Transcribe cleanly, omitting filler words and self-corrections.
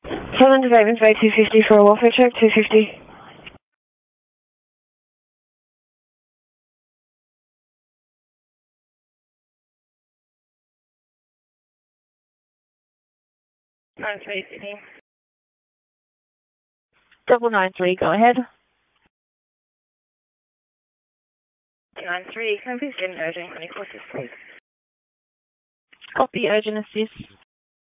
Kevin to Ravens Bay 250 for a welfare check, 250. Nine three, Sydney. 993, go ahead. 93, can I please get an urgent clinical assist, please? Copy, urgent assist.